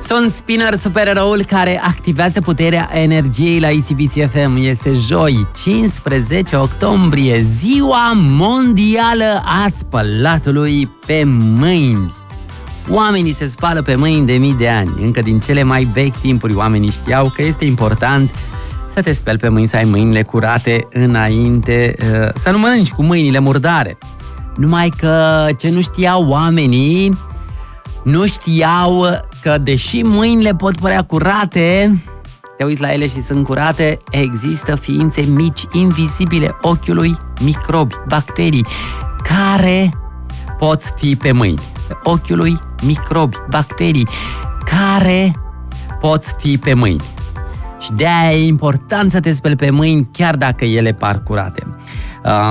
Sunt Spinner, supereroul care activează puterea energiei la ICBC FM. Este joi, 15 octombrie, ziua mondială a spălatului pe mâini. Oamenii se spală pe mâini de mii de ani. Încă din cele mai vechi timpuri oamenii știau că este important să te speli pe mâini, să ai mâinile curate înainte, să nu mănânci cu mâinile murdare. Numai că ce nu știau oamenii, nu știau că deși mâinile pot părea curate, te uiți la ele și sunt curate, există ființe mici, invizibile ochiului, microbi, bacterii, care pot fi pe mâini. Ochiului, microbi, bacterii, care pot fi pe mâini. Și de-aia e important să te speli pe mâini chiar dacă ele par curate.